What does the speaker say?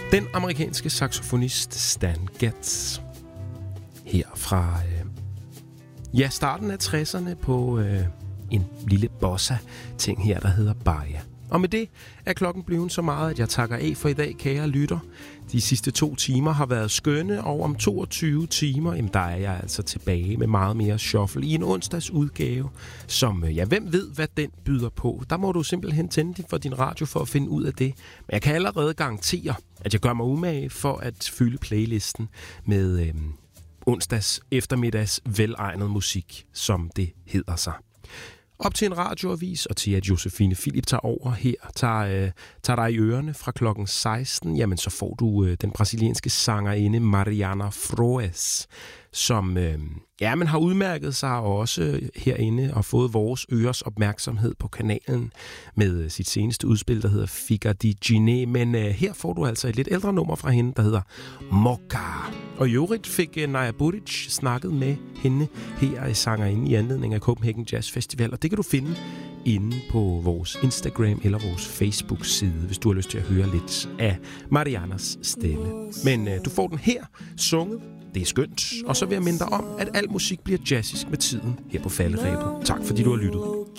Den amerikanske saxofonist Stan Getz. Her fra starten af 60'erne på en lille bossa-ting her, der hedder Bahia. Og med det er klokken blevet så meget, at jeg takker af for i dag, kære lytter. De sidste 2 timer har været skønne, og om 22 timer, jamen der er jeg altså tilbage med meget mere shuffle i en onsdags udgave, som, hvem ved, hvad den byder på. Der må du simpelthen tænde for din radio for at finde ud af det. Men jeg kan allerede garantere, at jeg gør mig umage for at fylde playlisten med onsdags eftermiddags velegnet musik, som det hedder sig. Op til en radioavis, og til at Josefine Philip tager over her, tager dig i ørerne fra klokken 16, jamen så får du den brasilianske sangerinde Mariana Froes, som man har udmærket sig også herinde og fået vores øres opmærksomhed på kanalen med sit seneste udspil, der hedder Fica di Gine. Men her får du altså et lidt ældre nummer fra hende, der hedder Mocha. Og i øvrigt fik Naja Buric snakket med hende her i sangerinde i anledning af Copenhagen Jazz Festival, og det kan du finde inde på vores Instagram eller vores Facebook-side, hvis du har lyst til at høre lidt af Marianas stemme. Men du får den her sunget. Det er skønt. Og så vil jeg minde dig om, at al musik bliver jazzisk med tiden her på falderebet. Tak fordi du har lyttet.